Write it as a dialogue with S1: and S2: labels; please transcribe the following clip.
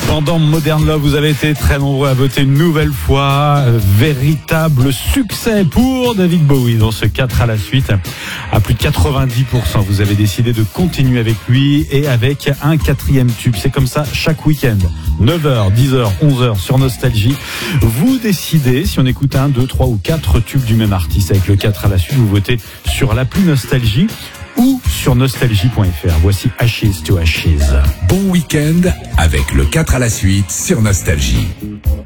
S1: Pendant Modern Love, vous avez été très nombreux à voter une nouvelle fois. Véritable succès pour David Bowie dans ce 4 à la suite. À plus de 90%, vous avez décidé de continuer avec lui et avec un 4e tube. C'est comme ça chaque week-end. 9h, 10h, 11h sur Nostalgie. Vous décidez si on écoute 1, 2, 3 ou 4 tubes du même artiste. Avec le 4 à la suite, vous votez sur l'appli Nostalgie ou sur nostalgie.fr. Voici Ashes to Ashes.
S2: Bon week-end avec le 4 à la suite sur Nostalgie.